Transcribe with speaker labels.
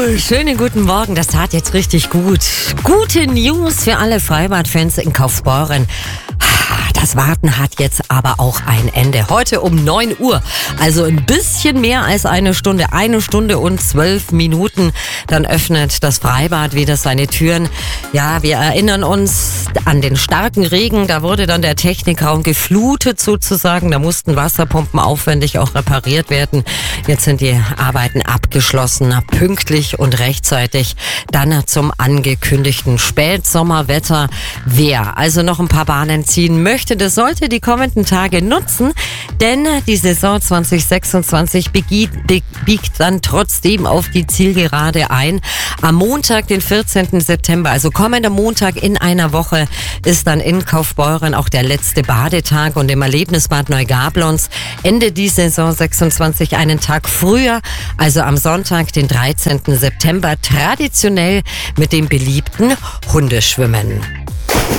Speaker 1: Schönen guten Morgen, das tat jetzt richtig gut. Gute News für alle Freibadfans in Kaufbeuren. Das Warten hat jetzt aber auch ein Ende. Heute um 9 Uhr, also ein bisschen mehr als eine Stunde und 12 Minuten. Dann öffnet das Freibad wieder seine Türen. Ja, wir erinnern uns an den starken Regen. Da wurde dann der Technikraum geflutet sozusagen. Da mussten Wasserpumpen aufwendig auch repariert werden. Jetzt sind die Arbeiten abgeschlossen, pünktlich und rechtzeitig. Dann zum angekündigten Spätsommerwetter. Wer also noch ein paar Bahnen ziehen möchte, das sollte die kommenden Tage nutzen, denn die Saison 2026 biegt dann trotzdem auf die Zielgerade ein. Am Montag, den 14. September, also kommender Montag in einer Woche, ist dann in Kaufbeuren auch der letzte Badetag und im Erlebnisbad Neugablonz endet die Saison 26 einen Tag früher, also am Sonntag, den 13. September, traditionell mit dem beliebten Hundeschwimmen.